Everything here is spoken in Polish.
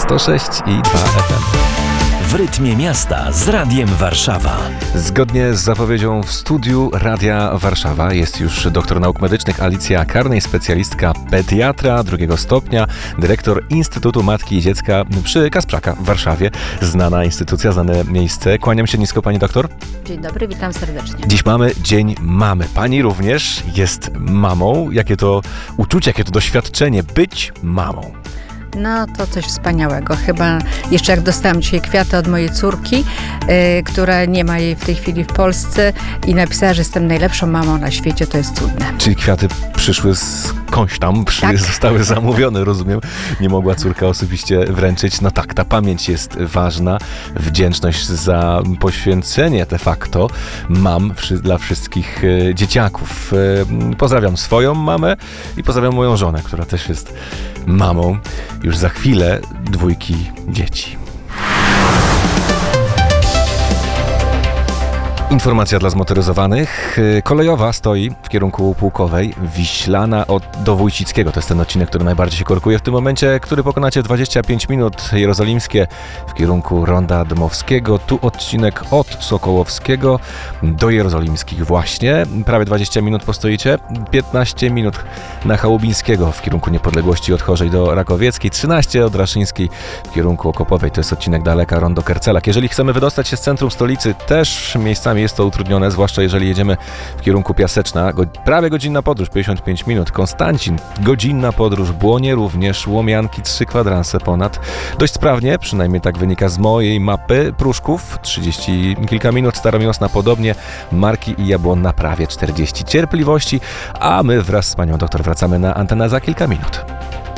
106,2 FM. W rytmie miasta z Radiem Warszawa. Zgodnie z zapowiedzią w studiu Radia Warszawa jest już doktor nauk medycznych Alicja Karnej, specjalistka pediatra drugiego stopnia, dyrektor Instytutu Matki i Dziecka przy Kasprzaka w Warszawie. Znana instytucja, znane miejsce. Kłaniam się nisko, pani doktor. Dzień dobry, witam serdecznie. Dziś mamy Dzień Mamy. Pani również jest mamą. Jakie to uczucie, jakie to doświadczenie być mamą? No to coś wspaniałego. Chyba jeszcze jak dostałam dzisiaj kwiaty od mojej córki, która nie ma jej w tej chwili w Polsce i napisała, że jestem najlepszą mamą na świecie, to jest cudne. Czyli kwiaty przyszły skądś tam, Tak. Zostały zamówione, rozumiem. Nie mogła córka osobiście wręczyć. No tak, ta pamięć jest ważna. Wdzięczność za poświęcenie de facto mam dla wszystkich dzieciaków. Pozdrawiam swoją mamę i pozdrawiam moją żonę, która też jest mamą. Już za chwilę 2 dzieci. Informacja dla zmotoryzowanych. Kolejowa stoi w kierunku Pułkowej, Wiślana do Wójcickiego. To jest ten odcinek, który najbardziej się korkuje w tym momencie, który pokonacie w 25 minut. Jerozolimskie w kierunku Ronda Dmowskiego. Tu odcinek od Sokołowskiego do Jerozolimskich właśnie. Prawie 20 minut postoicie. 15 minut na Chałubińskiego w kierunku Niepodległości od Chorzej do Rakowieckiej. 13 od Raszyńskiej w kierunku Okopowej. To jest odcinek daleka Rondo Kercelak. Jeżeli chcemy wydostać się z centrum stolicy, też miejscami jest to utrudnione, zwłaszcza jeżeli jedziemy w kierunku Piaseczna. Prawie godzinna podróż, 55 minut. Konstancin, godzinna podróż. Błonie również, Łomianki, 3 kwadranse ponad. Dość sprawnie, przynajmniej tak wynika z mojej mapy. Pruszków, 30 kilka minut. Staromiłosna podobnie. Marki i Jabłonna prawie 40. Cierpliwości, a my wraz z panią doktor wracamy na antenę za kilka minut.